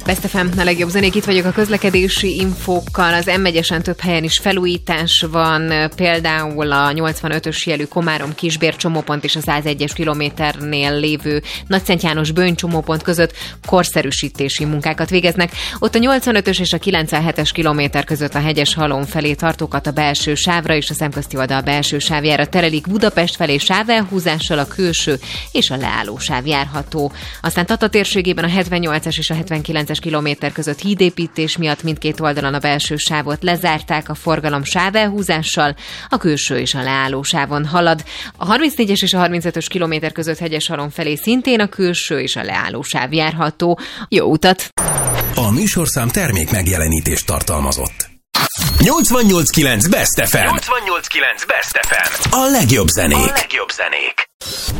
Best FM, a legjobb zenék, itt vagyok a közlekedési infókkal. Az M1-esen több helyen is felújítás van, például a 85-ös jelű Komárom-Kisbér csomópont és a 101-es kilométernél lévő Nagyszent János-Böny csomópont között korszerűsítési munkákat végeznek. Ott a 85-ös és a 97-es kilométer között a Hegyes-Halom felé tartókat a belső sávra és a szemközti oldal belső sávjára terelik. Budapest felé sávelhúzással a külső és a leálló sáv járható. Aztán Tata térségében a 78-es és a 79-es kilométer között hídépítés miatt mindkét oldalon a belső sávot lezárták, a forgalom sávelhúzással, a külső és a leálló sávon halad. A 34-es és a 35-ös kilométer között Hegyes-Halom felé szintén a külső és a leálló sáv járható. Jó utat! A műsorszám termék megjelenítést tartalmazott. 88.9 Best FM. 88.9 Best FM. A legjobb zenék.